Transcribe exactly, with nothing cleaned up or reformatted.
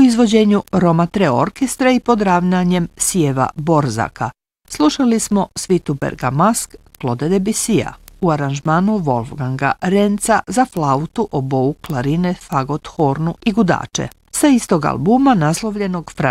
izvođenju Roma Tre orkestra i pod ravnanjem Sjeva Borzaka. Slušali smo svitu Bergamask Claude Debussija u aranžmanu Wolfganga Renca za flautu, obou, klarinet, fagot, hornu i gudače. Sa istog albuma naslovljenog